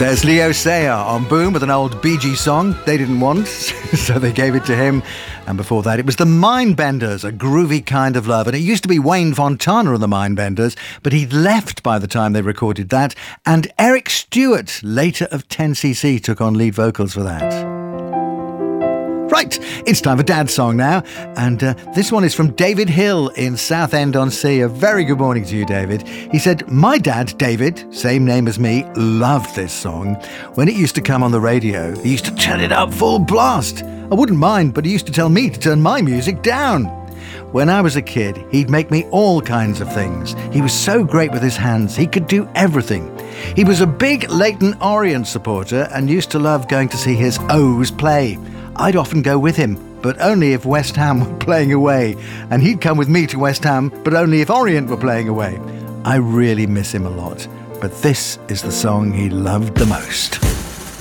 There's Leo Sayer on Boom with an old Bee Gees song they didn't want, so they gave it to him. And before that, it was the Mindbenders, A Groovy Kind of Love. And it used to be Wayne Fontana and the Mindbenders, but he'd left by the time they recorded that. And Eric Stewart, later of 10cc, took on lead vocals for that. Right, it's time for Dad's Song now, and this one is from David Hill in Southend-on-Sea. A very good morning to you, David. He said, my dad, David, same name as me, loved this song. When it used to come on the radio, he used to turn it up full blast. I wouldn't mind, but he used to tell me to turn my music down. When I was a kid, he'd make me all kinds of things. He was so great with his hands, he could do everything. He was a big Leyton Orient supporter and used to love going to see his O's play. I'd often go with him, but only if West Ham were playing away. And he'd come with me to West Ham, but only if Orient were playing away. I really miss him a lot, but this is the song he loved the most.